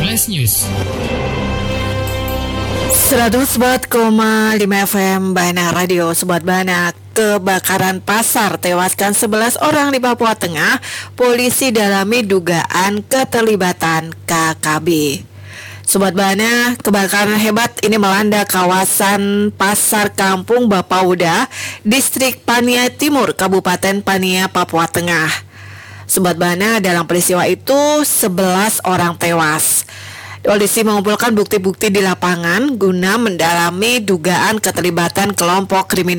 Flash News 104,5 FM Bana Radio. Sobat Bana, kebakaran pasar tewaskan 11 orang di Papua Tengah. Polisi dalami dugaan keterlibatan KKB. Sobat Bana, kebakaran hebat ini melanda kawasan Pasar Kampung Bapauda, Distrik Pania Timur, Kabupaten Pania, Papua Tengah. Sobat Bana, dalam peristiwa itu 11 orang tewas. Polisi mengumpulkan bukti-bukti di lapangan guna mendalami dugaan keterlibatan kelompok kriminal